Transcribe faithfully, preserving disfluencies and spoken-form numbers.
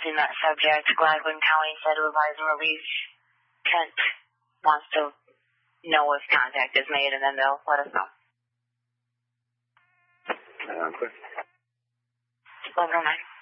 in that subject. Gladwin County said to advise a release. Kent wants to know if contact is made, and then they'll let us know. Uh, quick. eleven oh nine.